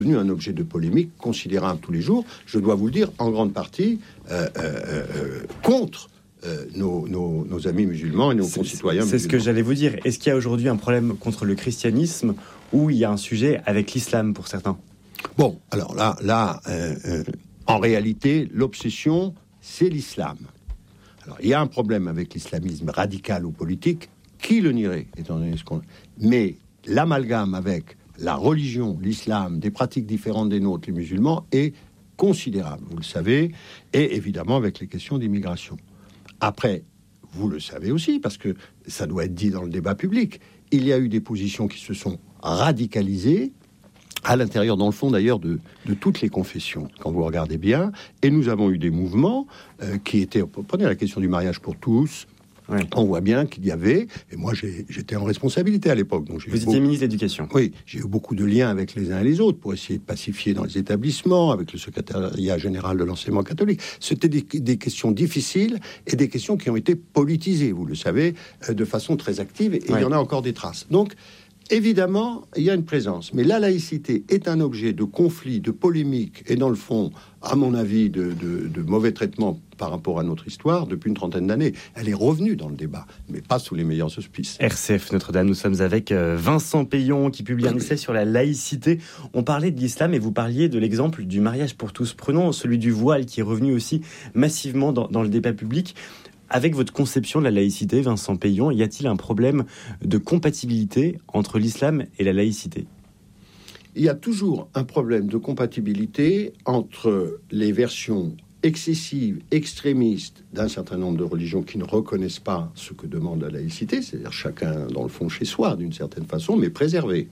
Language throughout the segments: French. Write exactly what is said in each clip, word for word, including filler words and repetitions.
devenu un objet de polémique considérable tous les jours, je dois vous le dire, en grande partie euh, euh, euh, contre euh, nos, nos, nos amis musulmans et nos c'est, concitoyens c'est musulmans. C'est ce que j'allais vous dire. Est-ce qu'il y a aujourd'hui un problème contre le christianisme ou il y a un sujet avec l'islam pour certains ? Bon, alors là, là euh, euh, en réalité, l'obsession, c'est l'islam. Alors, il y a un problème avec l'islamisme radical ou politique, qui le nierait, étant donné ce qu'on... Mais l'amalgame avec la religion, l'islam, des pratiques différentes des nôtres, les musulmans, est considérable, vous le savez, et évidemment avec les questions d'immigration. Après, vous le savez aussi, parce que ça doit être dit dans le débat public, il y a eu des positions qui se sont radicalisées, à l'intérieur, dans le fond d'ailleurs, de, de toutes les confessions, quand vous regardez bien, et nous avons eu des mouvements euh, qui étaient... Prenez la question du mariage pour tous, ouais. On voit bien qu'il y avait, et moi j'ai, j'étais en responsabilité à l'époque. Donc j'ai Vous étiez beaucoup, ministre de l'Éducation. Oui, j'ai eu beaucoup de liens avec les uns et les autres pour essayer de pacifier dans les établissements, avec le secrétariat général de l'enseignement catholique. C'était des, des questions difficiles et des questions qui ont été politisées, vous le savez, euh, de façon très active, et ouais. Il y en a encore des traces. Donc, évidemment, il y a une présence, mais la laïcité est un objet de conflit, de polémique, et dans le fond, à mon avis, de, de, de mauvais traitement par rapport à notre histoire depuis une trentaine d'années. Elle est revenue dans le débat, mais pas sous les meilleurs auspices. R C F Notre-Dame, nous sommes avec Vincent Payon qui publie un essai sur la laïcité. On parlait de l'islam et vous parliez de l'exemple du mariage pour tous. Prenons celui du voile qui est revenu aussi massivement dans, dans le débat public. Avec votre conception de la laïcité, Vincent Payon, y a-t-il un problème de compatibilité entre l'islam et la laïcité ? Il y a toujours un problème de compatibilité entre les versions excessives, extrémistes d'un certain nombre de religions qui ne reconnaissent pas ce que demande la laïcité, c'est-à-dire chacun dans le fond chez soi d'une certaine façon, mais préservé.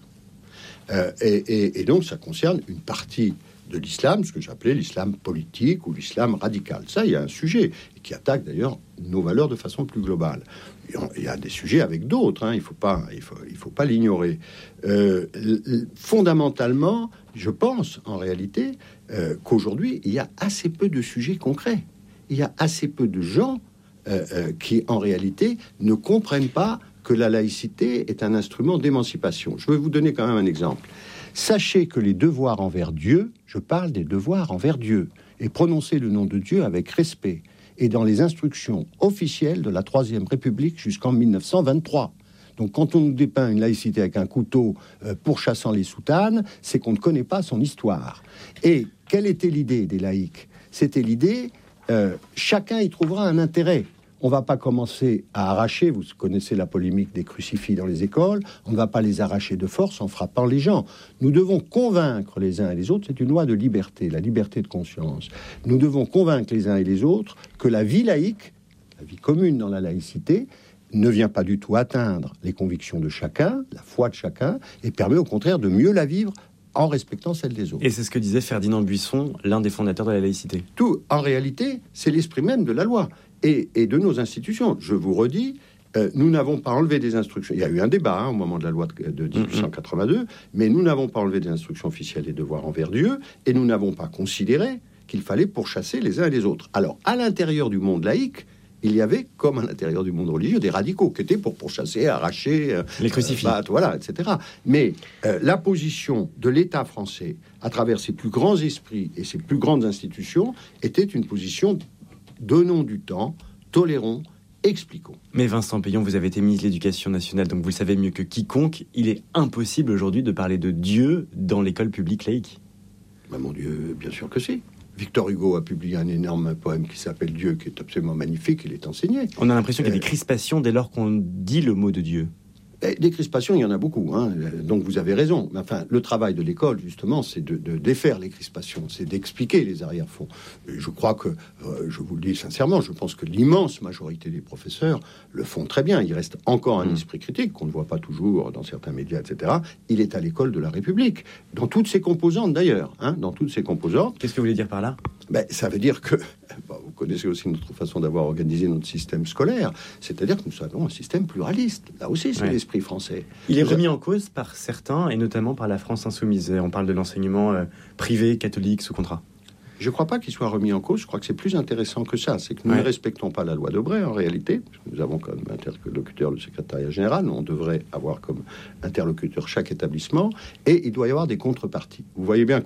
Euh, et, et, et donc ça concerne une partie de l'islam, ce que j'appelais l'islam politique ou l'islam radical. Ça, il y a un sujet qui attaque d'ailleurs nos valeurs de façon plus globale. Il y a des sujets avec d'autres, hein, il ne faut pas, il faut, il faut pas l'ignorer. Euh, fondamentalement, je pense en réalité euh, qu'aujourd'hui, il y a assez peu de sujets concrets. Il y a assez peu de gens euh, euh, qui, en réalité, ne comprennent pas que la laïcité est un instrument d'émancipation. Je vais vous donner quand même un exemple. Sachez que les devoirs envers Dieu, je parle des devoirs envers Dieu, et prononcer le nom de Dieu avec respect, et dans les instructions officielles de la Troisième République jusqu'en dix-neuf cent vingt-trois. Donc quand on nous dépeint une laïcité avec un couteau euh, pourchassant les soutanes, c'est qu'on ne connaît pas son histoire. Et quelle était l'idée des laïcs ? C'était l'idée, euh, chacun y trouvera un intérêt. On ne va pas commencer à arracher, vous connaissez la polémique des crucifix dans les écoles, on ne va pas les arracher de force en frappant les gens. Nous devons convaincre les uns et les autres, c'est une loi de liberté, la liberté de conscience. Nous devons convaincre les uns et les autres que la vie laïque, la vie commune dans la laïcité, ne vient pas du tout atteindre les convictions de chacun, la foi de chacun, et permet au contraire de mieux la vivre en respectant celle des autres. Et c'est ce que disait Ferdinand Buisson, l'un des fondateurs de la laïcité. Tout, en réalité, c'est l'esprit même de la loi. Et, et de nos institutions. Je vous redis, euh, nous n'avons pas enlevé des instructions. Il y a eu un débat hein, au moment de la loi de, de dix-huit cent quatre-vingt-deux, mais nous n'avons pas enlevé des instructions officielles et devoirs envers Dieu, et nous n'avons pas considéré qu'il fallait pourchasser les uns et les autres. Alors, à l'intérieur du monde laïque, il y avait, comme à l'intérieur du monde religieux, des radicaux qui étaient pour pourchasser, arracher, euh, les crucifix, euh, bah, voilà, et cetera. Mais euh, la position de l'État français, à travers ses plus grands esprits et ses plus grandes institutions, était une position donnons du temps, tolérons, expliquons. Mais Vincent Payon, vous avez été ministre de l'Éducation nationale, donc vous le savez mieux que quiconque, il est impossible aujourd'hui de parler de Dieu dans l'école publique laïque. Ben mon Dieu, bien sûr que si. Victor Hugo a publié un énorme poème qui s'appelle Dieu, qui est absolument magnifique, il est enseigné. On a l'impression qu'il y a des crispations dès lors qu'on dit le mot de Dieu. Des crispations, il y en a beaucoup, hein. Donc vous avez raison. Mais enfin, le travail de l'école, justement, c'est de, de défaire les crispations, c'est d'expliquer les arrière-fonds. Et je crois que, euh, je vous le dis sincèrement, je pense que l'immense majorité des professeurs le font très bien. Il reste encore un mmh. esprit critique qu'on ne voit pas toujours dans certains médias, et cetera. Il est à l'école de la République, dans toutes ses composantes d'ailleurs, hein, dans toutes ses composantes. Qu'est-ce que vous voulez dire par là ? Ben, ça veut dire que, bon, vous connaissez aussi notre façon d'avoir organisé notre système scolaire, c'est-à-dire que nous avons un système pluraliste. Là aussi, c'est ouais. l'esprit français. Il est remis en cause par certains, et notamment par la France insoumise. On parle de l'enseignement euh, privé, catholique, sous contrat. Je ne crois pas qu'il soit remis en cause. Je crois que c'est plus intéressant que ça. C'est que nous ouais. ne respectons pas la loi Debré, en réalité. Nous avons comme interlocuteur le secrétariat général. On devrait avoir comme interlocuteur chaque établissement. Et il doit y avoir des contreparties. Vous voyez bien